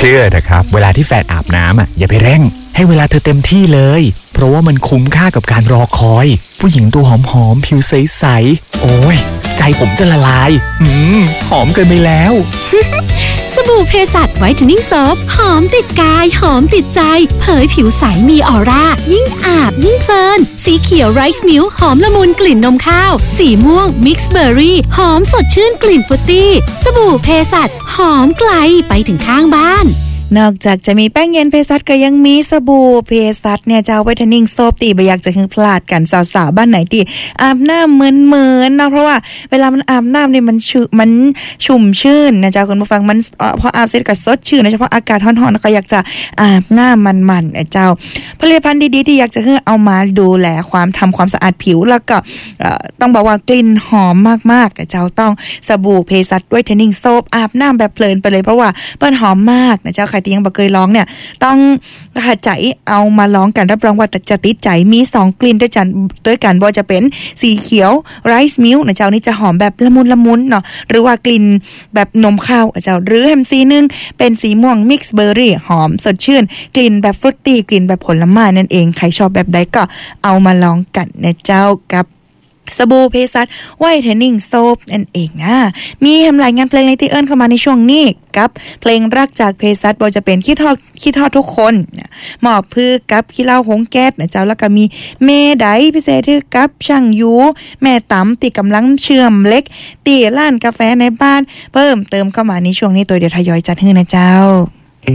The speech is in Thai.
ชื่อเถอะครับเวลาที่แฟนอาบน้ำอย่าไปเร่งให้เวลาเธอเต็มที่เลยเพราะว่ามันคุ้มค่ากับการรอคอยผู้หญิงตัวหอมๆผิวใสๆโอ้ยใจผมจะละลายหอมเกินไปแล้วสบู่เพสัชไวท์เทนนิ่งโซฟหอมติดกายหอมติดใจเผยผิวใสมีออร่ายิ่งอาบยิ่งเพลินสีเขียวไรซ์มิลค์หอมละมุนกลิ่นนมข้าวสีม่วงมิกซ์เบอร์รี่หอมสดชื่นกลิ่นฟรุตตี้สบู่เพสัชหอมไกลไปถึงข้างบ้านนอกจากจะมีแป้งเย็นเพสัชก็ยังมีสบู่เพสัชเนี่ยเจ้าไวท์เทนนิ่งโซฟตีบ่อยากจะหึงพลาดกันสาวๆบ้านไหนที่อาบน้ำเหมือนเนาะเพราะว่าเวลามันอาบน้ำเนี่ยมันชุ่มชื่นนะเจ้าคุณผู้ฟังมันพออาบเสร็จก็สดชื่นโดยเฉพาะอากาศร้อนๆก็อยากจะอาบน้ำมันๆเจ้าผลิตภัณฑ์ดีๆที่อยากจะให้เอามาดูแลทำความสะอาดผิวแล้วก็ต้องบอกว่ากลิ่นหอมมากๆเจ้าต้องสบู่เพสัชไวท์เทนนิ่งโซฟอาบน้ำแบบเพลินไปเลยเพราะว่าเปิ้ลหอมมากนะเจ้าที่ยังบ่เคยลองเนี่ยต้องหัดใจเอามาลองกันรับรองว่าจะติดใจมี2กลิ่นด้วยกันบ่จะเป็นสีเขียวไรซ์มิลค์นะเจ้านี่จะหอมแบบละมุนเนาะหรือว่ากลิ่นแบบนมข้าวเจ้าหรือแฮมซีนึงเป็นสีม่วงมิกซ์เบอร์รี่หอมสดชื่นกลิ่นแบบฟรุตตี้กลิ่นแบบผลไม้นั่นเองใครชอบแบบใดก็เอามาลองกันนะเจ้ากับสบู่เพสัชไวท์เทนนิ่งโซฟนั่นเองมีทำรายงานเพลงในที่เอิ้นเข้ามาในช่วงนี้กับเพลงรักจากเพสัชบ่จะเป็นคิดทอดทุกคนหมอบพื้กับขี้เหล้าหงแก๊สนะเจ้าแล้วก็มีเมไดพิเศษคือกับช่างยูแม่ต๋ำติกำลังเชื่อมเล็กตีร้านกาแฟในบ้านเพิ่มเติมเข้ามาในช่วงนี้ตัวเดี๋ยวทยอยจัดให้นะเจ้า